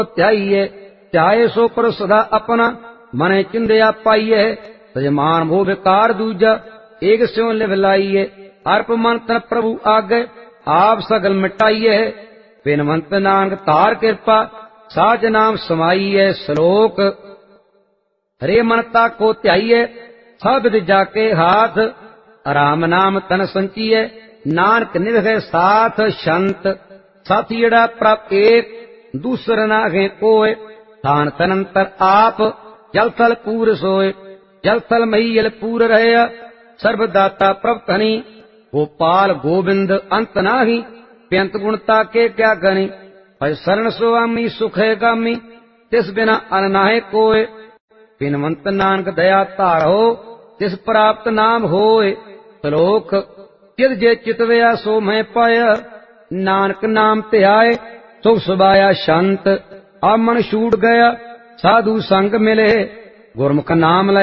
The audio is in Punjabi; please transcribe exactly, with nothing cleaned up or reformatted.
ਧਿਆਈਏ। ਧਿਆਏ ਸੋ ਪਰ ਸਦਾ ਆਪਣਾ ਮਨੇ ਚਿੰਦਿਆ ਪਾਈਏ। ਸਜਮਾਨ ਮੋਹ ਵਿਕਾਰ ਦੂਜਾ ਏਕ ਸਿਉ ਲਿਵ ਲਾਈਏ। ਅਰਪ ਮਨ ਤਨ ਪ੍ਰਭੂ ਆਗੇ ਆਪ ਸਗਲ ਮਿਟਾਈਏ। ਬਿਨਵੰਤ ਨਾਨਕ ਧਾਰ ਕਿਰਪਾ ਸਾਜ ਨਾਮ ਸਮਾਈਏ। ਸ਼ਲੋਕ ਹਰੇ ਮਨ ਤਾਕੋ ਧਿਆਈਏ ਸਭ ਵਿਦ ਜਾ ਕੇ ਹਾਥ। ਰਾਮ ਨਾਮ ਤਨ ਸੰਚੀਏ ਨਾਨਕ ਨਿਵਹਿ ਸਾਥ। ਸ਼ੰਤ ਸਾਥੀੜਾ ਪ੍ਰਭ ਏਕ ਦੂਸਰ ਨਾਗੇ ਕੋਇ। ਥਾਨ ਤਨੰਤਰ ਆਪ ਜਲ ਥਲ ਪੂਰ ਸੋਏ। ਜਲ ਥਲ ਮਹੀਲ ਪੂਰ ਰਹਿਆ ਸਰਬ ਦਾਤਾ ਪ੍ਰਭ ਧਨੀ। ਗੋਪਾਲ ਗੋਬਿੰਦ ਅੰਤ ਨਾਹੀ ਬੇਅੰਤ ਗੁਣ ਤਾਕੇ ਕਿਆ ਗਣੀ। ਭਜ ਸਰਣ ਸੁਆਮੀ ਸੁਖੇ ਗਾਮੀ ਤਿਸ ਬਿਨਾ ਅਨ ਨਾਹਿ ਕੋਇ। ਬਿਨਵੰਤ ਨਾਨਕ ਦਇਆ ਧਾਰੋ ਤਿਸ ਪ੍ਰਾਪਤ ਨਾਮ ਹੋਏ। ਸ਼ਲੋਕ ਜਿਤ ਜੇ ਚਿਤਵਿਆ ਸੋ ਮੈਂ ਪਾਇਆ ਨਾਨਕ ਨਾਮ ਧਿਆਏ ਸੁਖ ਸੁਭਾਇਆ ਸ਼ੰਤ। ਆ ਮਨ ਛੂਟ ਗਿਆ ਸਾਧੂ ਸੰਗ ਮਿਲੇ ਗੁਰਮੁਖ ਨਾਮ ਲੈ